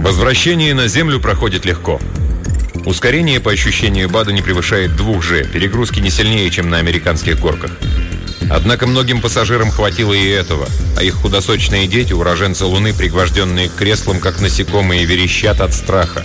Возвращение на Землю проходит легко. Ускорение, по ощущению Бада, не превышает 2G. Перегрузки не сильнее, чем на американских горках. Однако многим пассажирам хватило и этого, а их худосочные дети, уроженцы Луны, пригвожденные к креслам, как насекомые, верещат от страха.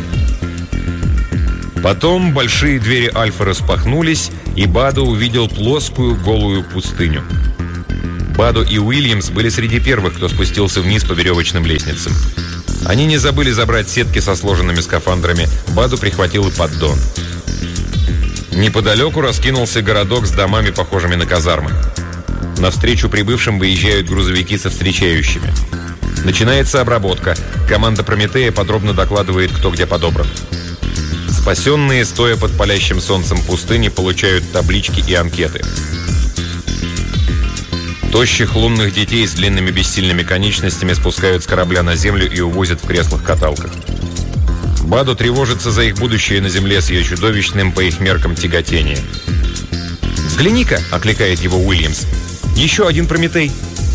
Потом большие двери Альфа распахнулись, и Бадо увидел плоскую голую пустыню. Бадо и Уильямс были среди первых, кто спустился вниз по веревочным лестницам. Они не забыли забрать сетки со сложенными скафандрами. Бадо прихватил и поддон. Неподалеку раскинулся городок с домами, похожими на казармы. Навстречу прибывшим выезжают грузовики со встречающими. Начинается обработка. Команда «Прометея» подробно докладывает, кто где подобран. Спасенные, стоя под палящим солнцем пустыни, получают таблички и анкеты. Тощих лунных детей с длинными бессильными конечностями спускают с корабля на землю и увозят в креслах-каталках. Бадо тревожится за их будущее на земле с ее чудовищным по их меркам тяготением. «Взгляни-ка!» — окликает его Уильямс. «Еще один Прометей!»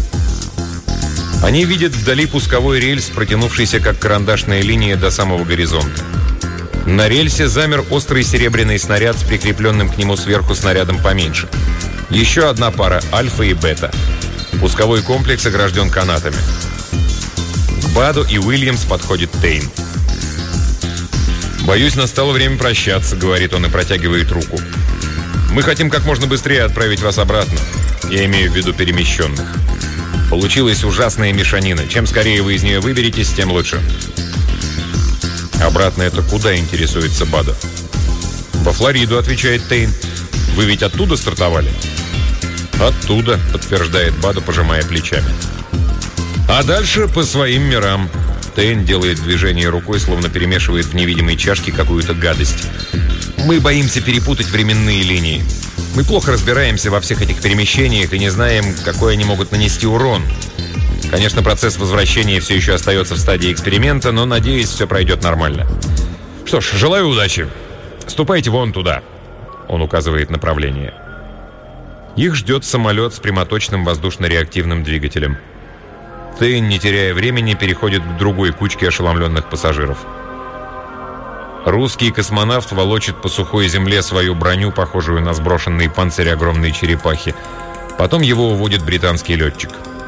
Они видят вдали пусковой рельс, протянувшийся как карандашная линия до самого горизонта. На рельсе замер острый серебряный снаряд с прикрепленным к нему сверху снарядом поменьше. Еще одна пара — Альфа и Бета. Пусковой комплекс огражден канатами. К Бадо и Уильямс подходит Тейн. «Боюсь, настало время прощаться», — говорит он и протягивает руку. «Мы хотим как можно быстрее отправить вас обратно. Я имею в виду перемещенных. Получилась ужасная мешанина. Чем скорее вы из нее выберетесь, тем лучше». «Обратно это куда?» — интересуется Бадо. «Во Флориду», — отвечает Тейн. «Вы ведь оттуда стартовали?» «Оттуда», — подтверждает Бадо, пожимая плечами. «А дальше по своим мирам». Тейн делает движение рукой, словно перемешивает в невидимой чашке какую-то гадость. «Мы боимся перепутать временные линии. Мы плохо разбираемся во всех этих перемещениях и не знаем, какой они могут нанести урон. Конечно, процесс возвращения все еще остается в стадии эксперимента, но, надеюсь, все пройдет нормально. Что ж, желаю удачи. Ступайте вон туда». Он указывает направление. Их ждет самолет с прямоточным воздушно-реактивным двигателем. Тейн, не теряя времени, переходит к другой кучке ошеломленных пассажиров. Русский космонавт волочит по сухой земле свою броню, похожую на сброшенный панцирь огромной черепахи. Потом его уводит британский летчик.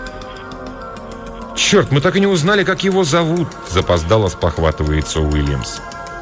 «Черт, мы так и не узнали, как его зовут!» — запоздало спохватывается Уильямс.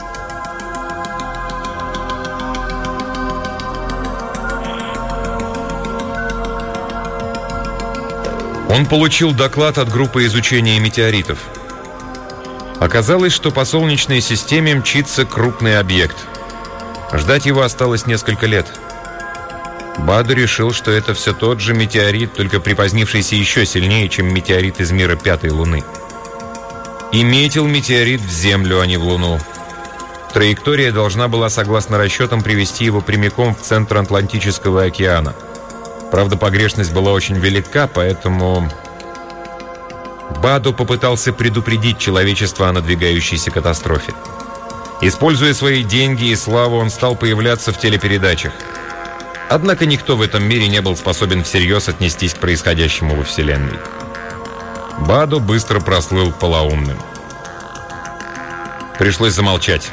Он получил доклад от группы изучения метеоритов. Оказалось, что по Солнечной системе мчится крупный объект. Ждать его осталось несколько лет. Бадо решил, что это все тот же метеорит, только припозднившийся еще сильнее, чем метеорит из мира пятой Луны. И метил метеорит в Землю, а не в Луну. Траектория должна была, согласно расчетам, привести его прямиком в центр Атлантического океана. Правда, погрешность была очень велика, поэтому Бадо попытался предупредить человечество о надвигающейся катастрофе. Используя свои деньги и славу, он стал появляться в телепередачах. Однако никто в этом мире не был способен всерьез отнестись к происходящему во Вселенной. Бадо быстро прослыл полоумным. Пришлось замолчать.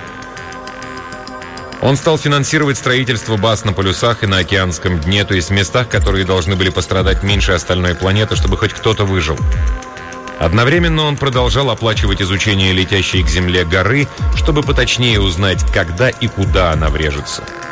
Он стал финансировать строительство баз на полюсах и на океанском дне, то есть в местах, которые должны были пострадать меньше остальной планеты, чтобы хоть кто-то выжил. Одновременно он продолжал оплачивать изучение летящей к Земле горы, чтобы поточнее узнать, когда и куда она врежется.